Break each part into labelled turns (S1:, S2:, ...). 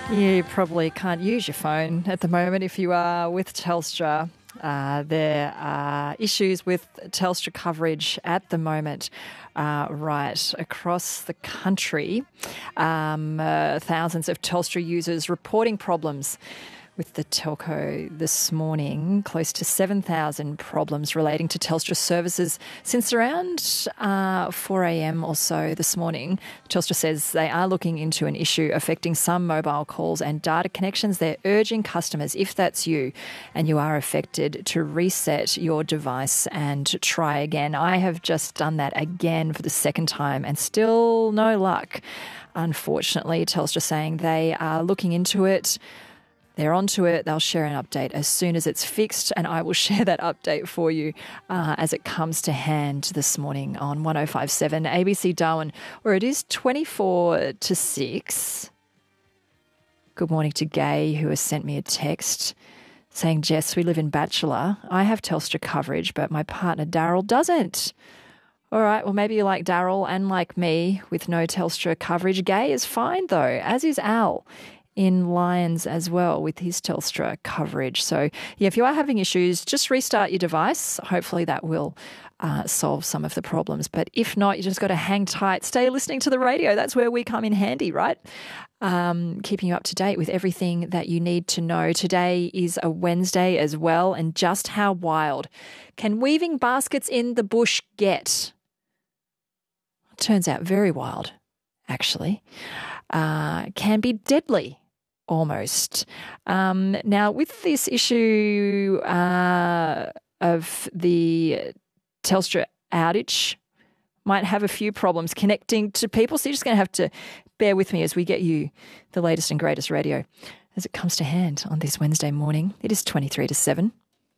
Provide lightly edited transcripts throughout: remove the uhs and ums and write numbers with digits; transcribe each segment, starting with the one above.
S1: You probably can't use your phone at the moment if you are with Telstra. There are issues with Telstra coverage at the moment right across the country. Thousands of Telstra users reporting problems with the telco this morning. Close to 7,000 problems relating to Telstra services since around 4 a.m. or so this morning. Telstra says they are looking into an issue affecting some mobile calls and data connections. They're urging customers, if that's you and you are affected, to reset your device and try again. I have just done that again for the second time and still no luck. Unfortunately, Telstra saying they are looking into it. They're onto it. They'll share an update as soon as it's fixed, and I will share that update for you as it comes to hand this morning on 105.7 ABC Darwin, where it is 24 to 6. Good morning to Gay, who has sent me a text saying, Jess, we live in Bachelor. I have Telstra coverage, but my partner Daryl doesn't. All right, well, maybe you like Daryl and like me with no Telstra coverage. Gay is fine, though, as is Al in Lyons as well with his Telstra coverage. So, yeah, if you are having issues, just restart your device. Hopefully that will solve some of the problems. But if not, you just got to hang tight. Stay listening to the radio. That's where we come in handy, right? Keeping you up to date with everything that you need to know. Today is a Wednesday as well, and just how wild can weaving baskets in the bush get? Turns out very wild, actually. Can be deadly. Almost. Now, with this issue of the Telstra outage, might have a few problems connecting to people, so you're just going to have to bear with me as we get you the latest and greatest radio as it comes to hand on this Wednesday morning. It is 23 to 7.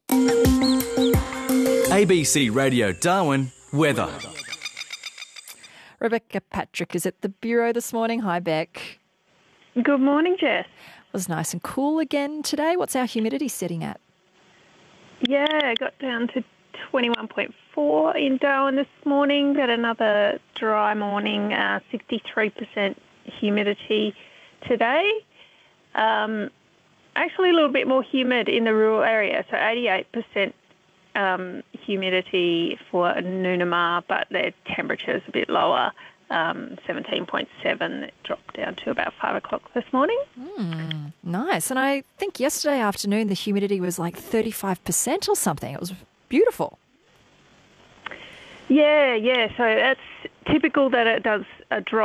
S2: ABC Radio Darwin weather.
S1: Rebecca Patrick is at the Bureau this morning. Hi, Beck.
S3: Good morning, Jess.
S1: It was nice and cool again today. What's our humidity setting at?
S3: Yeah, I got down to 21.4 in Darwin this morning. Got another dry morning, 63% humidity today. Actually a little bit more humid in the rural area, so 88% humidity for Noonamah, but their temperature's a bit lower. 17.7. It dropped down to about 5 o'clock this morning.
S1: Nice. And I think yesterday afternoon the humidity was like 35% or something. It was beautiful.
S3: Yeah. So that's typical that it does a drop